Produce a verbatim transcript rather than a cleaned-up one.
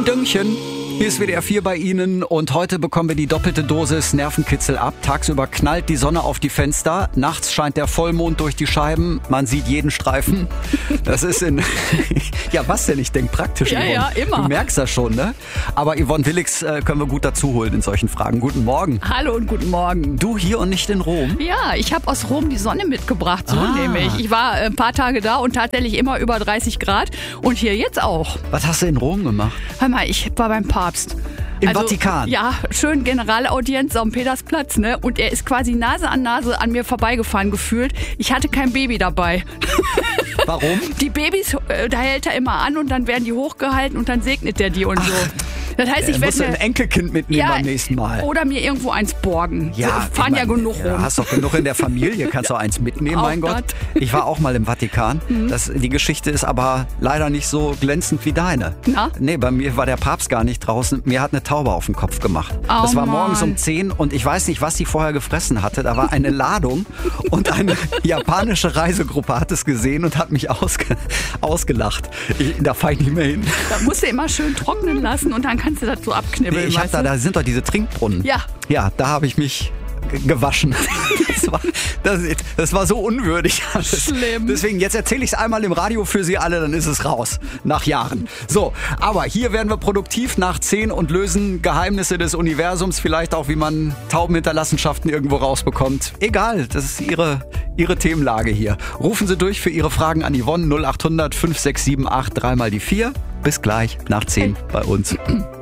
Döngchen. Hier ist W D R vier bei Ihnen und heute bekommen wir die doppelte Dosis Nervenkitzel ab. Tagsüber knallt die Sonne auf die Fenster, nachts scheint der Vollmond durch die Scheiben, man sieht jeden Streifen. Das ist in... ja, was denn? Ich denke praktisch. Ja, Yvonne. ja, immer. Du merkst das schon, ne? Aber Yvonne Willigs äh, können wir gut dazu holen in solchen Fragen. Guten Morgen. Hallo und guten Morgen. Du hier und nicht in Rom? Ja, ich habe aus Rom die Sonne mitgebracht, so Ah. nämlich. Ich war ein paar Tage da und tatsächlich immer über dreißig Grad und hier jetzt auch. Was hast du in Rom gemacht? Hör mal, ich war beim Papst. Im Vatikan? Ja, schön Generalaudienz am Petersplatz, ne? Und er ist quasi Nase an Nase an mir vorbeigefahren gefühlt. Ich hatte kein Baby dabei. Warum? Die Babys, äh, da hält er immer an und dann werden die hochgehalten und dann segnet er die und so. Das heißt, ich Äh, musst du werde ein Enkelkind mitnehmen beim nächsten Mal. Oder mir irgendwo eins borgen. Ja, so, fahren ich ja mein, genug ja, rum. hast doch genug in der Familie, kannst doch eins mitnehmen, Auch mein Gott. das. Ich war auch mal im Vatikan. Das, die Geschichte ist aber leider nicht so glänzend wie deine. Na? Nee, bei mir war der Papst gar nicht draußen. Mir hat eine Taube auf den Kopf gemacht. Oh, das war Mann. morgens um zehn und ich weiß nicht, was sie vorher gefressen hatte. Da war eine Ladung und eine japanische Reisegruppe hat es gesehen und hat mich ausge, ausgelacht. Ich, da fahre ich nicht mehr hin. Da musst du immer schön trocknen lassen und dann kannst du das so abknibbeln. Nee, ich hab weißt da, du? da sind doch diese Trinkbrunnen. Ja. Ja, da habe ich mich g- gewaschen. Das war, das, das war so unwürdig alles. Schlimm. Deswegen, jetzt erzähle ich es einmal im Radio für Sie alle, dann ist es raus. Nach Jahren. So, aber hier werden wir produktiv nach zehn und lösen Geheimnisse des Universums. Vielleicht auch, wie man Taubenhinterlassenschaften irgendwo rausbekommt. Egal, das ist Ihre, Ihre Themenlage hier. Rufen Sie durch für Ihre Fragen an Yvonne null acht hundert fünf sechs sieben acht, dreimal die vier. Bis gleich nach zehn bei uns.